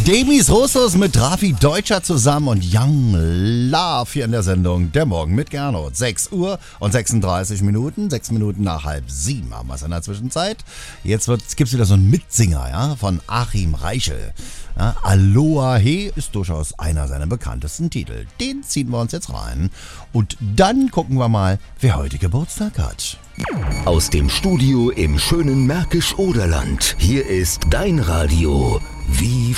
Demis Roussos mit Drafi Deutscher zusammen und Young Love hier in der Sendung Der Morgen mit Gernot. 6 Uhr und 36 Minuten, 6 Minuten nach 6:30 haben wir es in der Zwischenzeit. Jetzt gibt's wieder so einen Mitsinger, ja, von Achim Reichel. Ja, Aloha He ist durchaus einer seiner bekanntesten Titel. Den ziehen wir uns jetzt rein. Und dann gucken wir mal, wer heute Geburtstag hat. Aus dem Studio im schönen Märkisch-Oderland. Hier ist dein Radio. Wie